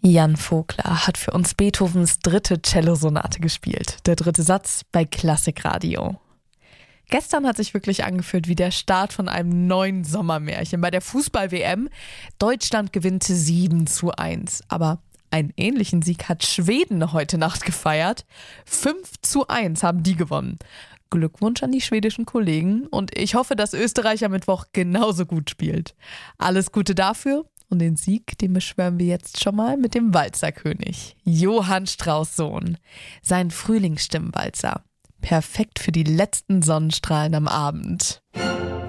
Jan Vogler hat für uns Beethovens 3. Cellosonate gespielt. Der 3. Satz bei Klassikradio. Gestern hat sich wirklich angefühlt wie der Start von einem neuen Sommermärchen. Bei der Fußball-WM, Deutschland gewinnt 7:1. Aber einen ähnlichen Sieg hat Schweden heute Nacht gefeiert. 5:1 haben die gewonnen. Glückwunsch an die schwedischen Kollegen und ich hoffe, dass Österreich am Mittwoch genauso gut spielt. Alles Gute dafür und den Sieg, den beschwören wir jetzt schon mal mit dem Walzerkönig, Johann Strauss Sohn. Sein Frühlingsstimmenwalzer. Perfekt für die letzten Sonnenstrahlen am Abend.